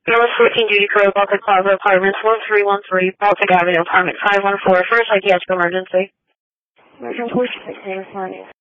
Dallas 14 Duty Crew, Baltic Plaza Apartments, 1313, Baltic Avenue, Apartment 514, first psychiatric emergency. Emergency, responding.